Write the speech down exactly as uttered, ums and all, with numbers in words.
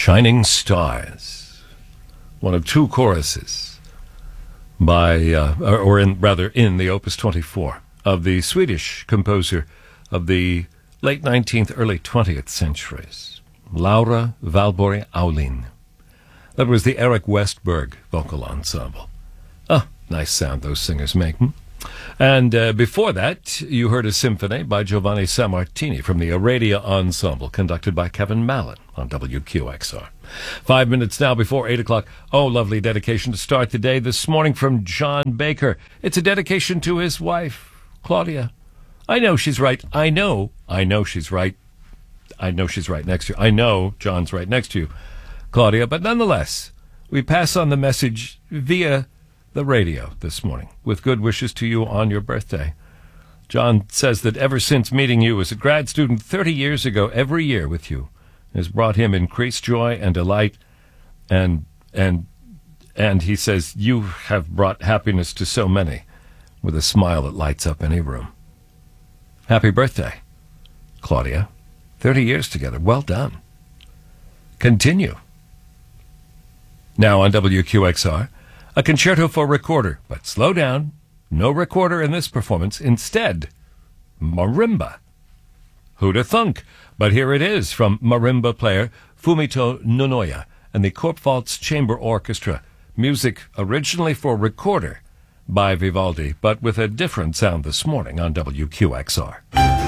Shining Stars, one of two choruses by, uh, or, or in, rather in the Opus twenty-four of the Swedish composer of the late nineteenth, early twentieth centuries, Laura Valborg Aulin. That was the Eric Westberg vocal ensemble. Ah, nice sound those singers make. Hmm? And uh, before that, you heard a symphony by Giovanni Sammartini from the Aradia Ensemble, conducted by Kevin Mallon on W Q X R. Five minutes now before eight o'clock. Oh, lovely dedication to start the day this morning from John Baker. It's a dedication to his wife, Claudia. I know she's right. I know. I know she's right. I know she's right next to you. I know John's right next to you, Claudia. But nonetheless, we pass on the message via the radio this morning with good wishes to you on your birthday. John says that ever since meeting you as a grad student thirty years ago, every year with you has brought him increased joy and delight, and and and he says you have brought happiness to so many with a smile that lights up any room. Happy birthday, Claudia. thirty years together. Well done. Continue. Now on W Q X R, a concerto for recorder, but slow down. No recorder in this performance. Instead, marimba. Who'da thunk? But here it is from marimba player Fumito Nonoya and the Korpfalz Chamber Orchestra. Music originally for recorder by Vivaldi, but with a different sound this morning on W Q X R.